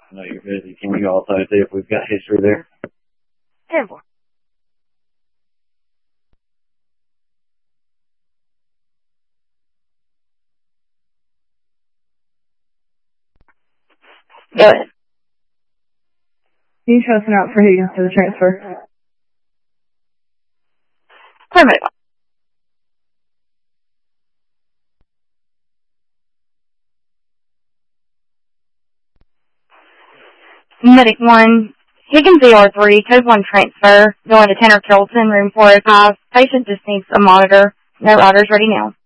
I know you're busy. Can you also see if we've got history there? 10-4. Go ahead. Can you trust out for who for the transfer? Affirmative. Medic 1, Higgins ER3, Code 1 transfer, going to Tanner Carrollton, room 405. Patient just needs a monitor. No riders ready now.